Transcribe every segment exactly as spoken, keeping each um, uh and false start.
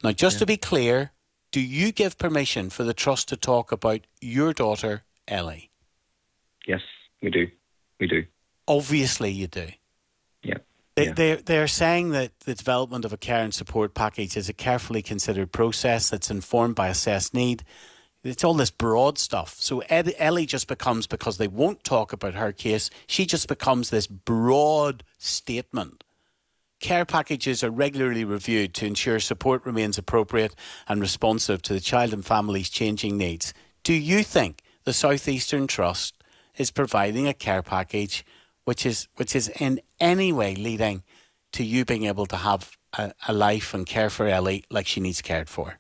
Now, just Yeah. to be clear, do you give permission for the Trust to talk about your daughter, Ellie? Yes, we do. We do. Obviously you do. Yeah. They, yeah. they're, they're saying that the development of a care and support package is a carefully considered process that's informed by assessed need. It's all this broad stuff. So Ed, Ellie just becomes, because they won't talk about her case, she just becomes this broad statement. Care packages are regularly reviewed to ensure support remains appropriate and responsive to the child and family's changing needs. Do you think the South Eastern Trust is providing a care package which is which is in any way leading to you being able to have a, a life and care for Ellie like she needs cared for?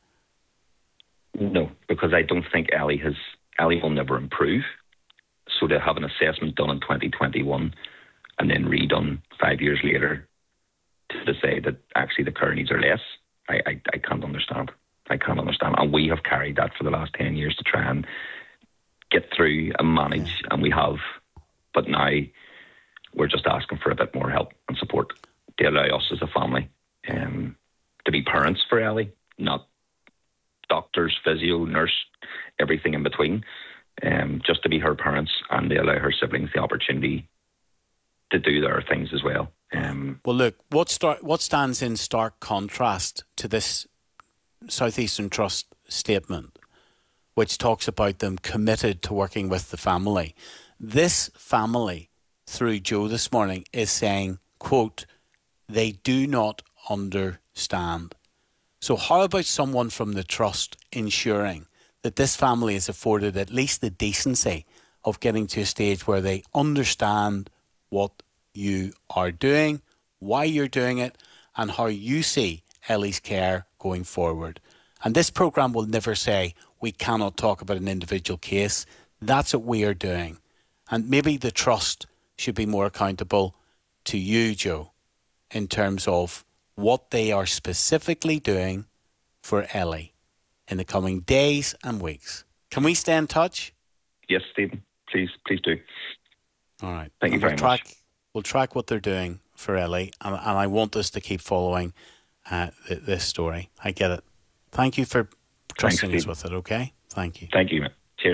No, because I don't think Ellie has Ellie will never improve. So to have an assessment done in twenty twenty-one and then redone five years later to say that actually the care needs are less, I, I, I can't understand. I can't understand. And we have carried that for the last ten years to try and get through and manage, yeah. and we have. But now we're just asking for a bit more help and support to allow us as a family um, to be parents for Ellie, not doctors, physio, nurse, everything in between, um, just to be her parents and to allow her siblings the opportunity to do their things as well. Um, well, look, what, start, what stands in stark contrast to this South Eastern Trust statement, which talks about them committed to working with the family. This family, through Joe this morning, is saying, quote, they do not understand. So how about someone from the Trust ensuring that this family is afforded at least the decency of getting to a stage where they understand what you are doing, why you're doing it, and how you see Ellie's care going forward. And this programme will never say we cannot talk about an individual case. That's what we are doing. And maybe the Trust should be more accountable to you, Joe, in terms of what they are specifically doing for Ellie in the coming days and weeks. Can we stay in touch? Yes, Stephen. Please, please do. All right. Thank you we'll very track, much. We'll track what they're doing for Ellie, and, and I want us to keep following uh, th- this story. I get it. Thank you for trusting Thanks, us with it, okay? Thank you. Thank you, man. Cheers.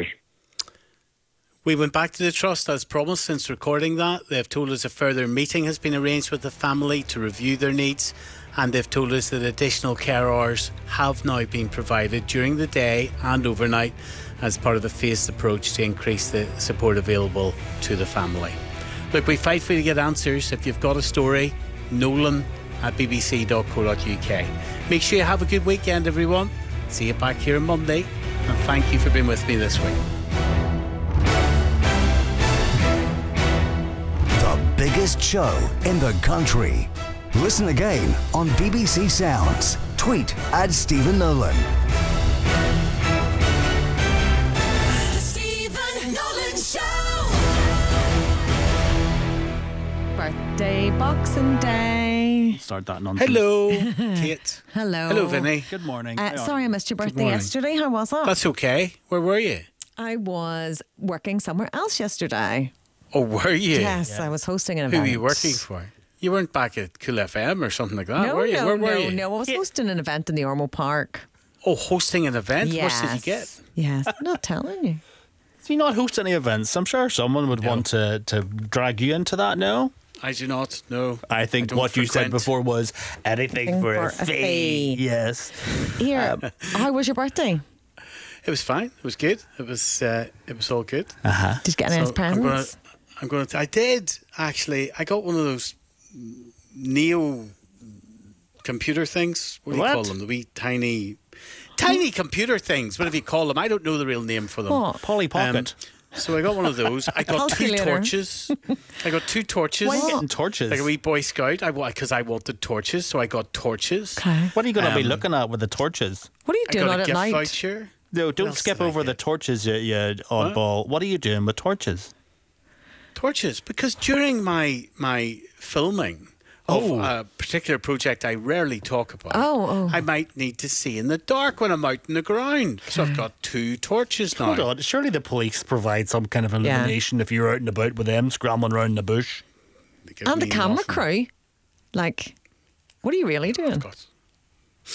We went back to the Trust as promised since recording that. They've told us a further meeting has been arranged with the family to review their needs, and they've told us that additional care hours have now been provided during the day and overnight as part of a phased approach to increase the support available to the family. Look, we fight for you to get answers. If you've got a story, Nolan at b b c dot co dot u k. Make sure you have a good weekend, everyone. See you back here on Monday, and thank you for being with me this week. The biggest show in the country. Listen again on B B C Sounds. Tweet at Stephen Nolan. The Stephen Nolan Show. Birthday, Boxing Day. Start that nonsense. Hello, Kate. Hello. Hello, Vinny. Good morning. Uh, sorry I missed your birthday morning. yesterday. How was it? That's okay. Where were you? I was working somewhere else yesterday. Oh, were you? Yes, I was hosting an Who event. were you working for? You weren't back at Cool F M or something like that, No, were you? no, Where were no, you? no. I was hosting an event in the Ormo Park. Oh, hosting an event? Yes. What did you get? Yes, I'm not telling you. Do you not host any events? I'm sure someone would No. want to, to drag you into that, no? I do not know. I think I don't what you said frequent. before was anything Anything for, for a, a fee. fee. Yes. Here, how was your birthday? It was fine. It was good. It was uh, it was all good. Uh-huh. Did you get any nice So I'm gonna, presents? I'm going to. I did actually. I got one of those Neo computer things. What do you What? call them? The wee tiny, tiny computer things. Whatever you call them. I don't know the real name for them. What? Polly Pocket. Um, so I got one of those. I got two Calculator. torches. I got two torches. Why are you What? getting torches? Like a wee Boy Scout. I because I wanted torches, so I got torches. Okay. What are you going to be Um, looking at with the torches? What are you I doing got on a at gift night? voucher. No, don't else skip did I over the get? torches, you, you oddball. What are you doing with torches? Torches, because during my my filming Oh. of a particular project I rarely talk about, Oh, oh. I might need to see in the dark when I'm out in the ground. So I've got two torches now. Hold on. Surely the police provide some kind of illumination if you're out and about with them, scrambling around the bush. They give And the me camera nothing. crew. Like, what are you really doing? I've got,